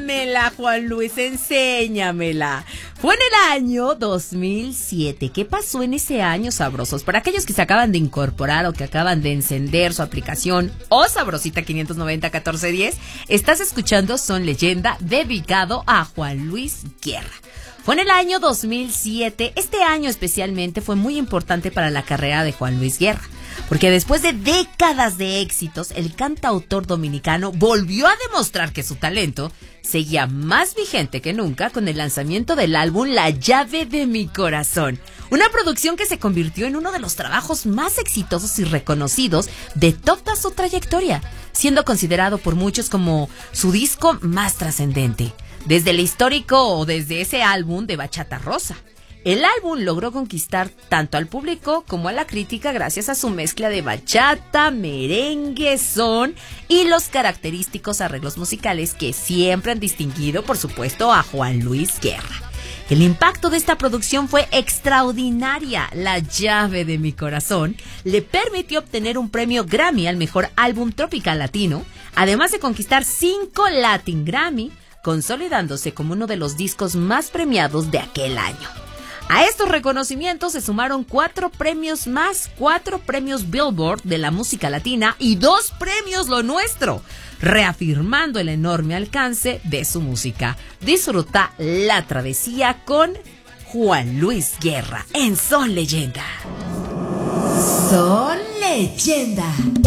Dámela, Juan Luis, enséñamela. Fue en el año 2007. ¿Qué pasó en ese año, sabrosos? Para aquellos que se acaban de incorporar o que acaban de encender su aplicación o Sabrosita 590-1410, estás escuchando Son Leyenda, dedicado a Juan Luis Guerra. Fue en el año 2007. Este año especialmente fue muy importante para la carrera de Juan Luis Guerra, porque después de décadas de éxitos, el cantautor dominicano volvió a demostrar que su talento seguía más vigente que nunca con el lanzamiento del álbum La Llave de mi Corazón, una producción que se convirtió en uno de los trabajos más exitosos y reconocidos de toda su trayectoria, siendo considerado por muchos como su disco más trascendente, desde el histórico o desde ese álbum de Bachata Rosa. El álbum logró conquistar tanto al público como a la crítica gracias a su mezcla de bachata, merengue, son y los característicos arreglos musicales que siempre han distinguido, por supuesto, a Juan Luis Guerra. El impacto de esta producción fue extraordinaria. La Llave de mi Corazón le permitió obtener un premio Grammy al mejor álbum tropical latino, además de conquistar 5 Latin Grammy, consolidándose como uno de los discos más premiados de aquel año. A estos reconocimientos se sumaron 4 premios más, 4 premios Billboard de la música latina y 2 premios Lo Nuestro, reafirmando el enorme alcance de su música. Disfruta la travesía con Juan Luis Guerra en Son Leyenda. Son Leyenda.